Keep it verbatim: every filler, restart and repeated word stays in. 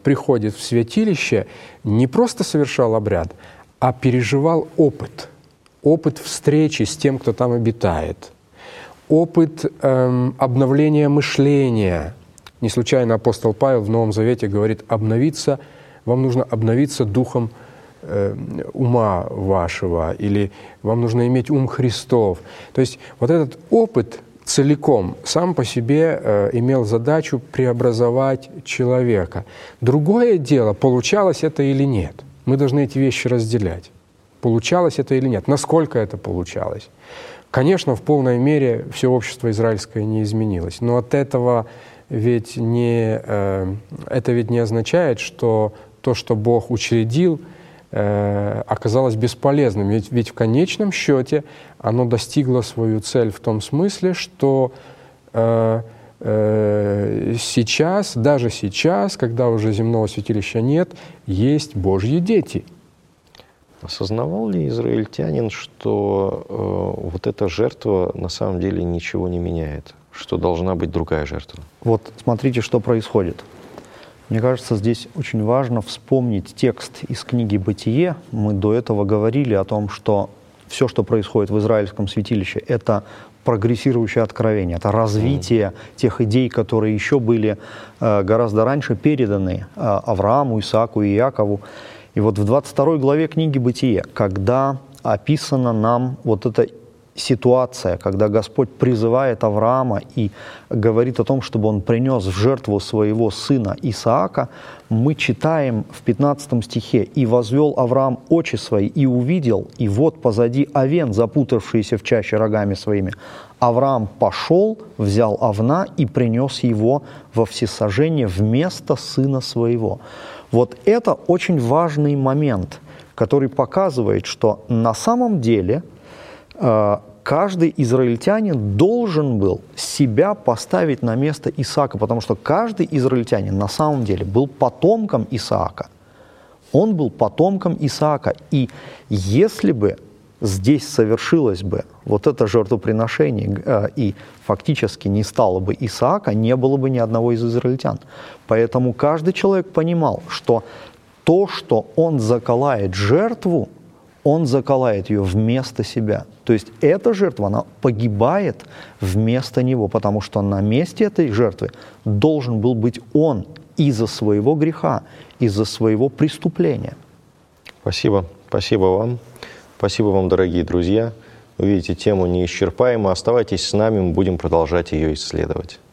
приходит в святилище, не просто совершал обряд, а переживал опыт. Опыт встречи с тем, кто там обитает. Опыт эм, обновления мышления. Не случайно апостол Павел в Новом Завете говорит: обновиться, вам нужно обновиться духом э, ума вашего, или вам нужно иметь ум Христов. То есть вот этот опыт целиком сам по себе э, имел задачу преобразовать человека. Другое дело, получалось это или нет. Мы должны эти вещи разделять. Получалось это или нет, насколько это получалось. Конечно, в полной мере все общество израильское не изменилось, но от этого ведь не, э, это ведь не означает, что то, что Бог учредил, э, оказалось бесполезным. Ведь, ведь в конечном счете оно достигло свою цель в том смысле, что э, э, сейчас, даже сейчас, когда уже земного святилища нет, есть Божьи дети. Осознавал ли израильтянин, что э, вот эта жертва на самом деле ничего не меняет, что должна быть другая жертва? Вот смотрите, что происходит. Мне кажется, здесь очень важно вспомнить текст из книги «Бытие». Мы до этого говорили о том, что все, что происходит в израильском святилище, это прогрессирующее откровение, это развитие mm. тех идей, которые еще были э, гораздо раньше переданы э, Аврааму, Исааку и Иакову. И вот в двадцать второй главе книги «Бытие», когда описана нам вот эта ситуация, когда Господь призывает Авраама и говорит о том, чтобы он принес в жертву своего сына Исаака, мы читаем в пятнадцатом стихе: «И возвел Авраам очи свои, и увидел, и вот позади овен, запутавшиеся в чаще рогами своими. Авраам пошел, взял овна и принес его во всесожжение вместо сына своего». Вот это очень важный момент, который показывает, что на самом деле э, каждый израильтянин должен был себя поставить на место Исаака, потому что каждый израильтянин на самом деле был потомком Исаака. Он был потомком Исаака. И если бы здесь совершилось бы вот это жертвоприношение, э, и фактически не стало бы Исаака, не было бы ни одного из израильтян. Поэтому каждый человек понимал, что то, что он заколает жертву, он заколает ее вместо себя. То есть эта жертва, она погибает вместо него, потому что на месте этой жертвы должен был быть он из-за своего греха, из-за своего преступления. Спасибо. Спасибо вам. Спасибо вам, дорогие друзья. Вы видите, тему неисчерпаема. Оставайтесь с нами, мы будем продолжать ее исследовать.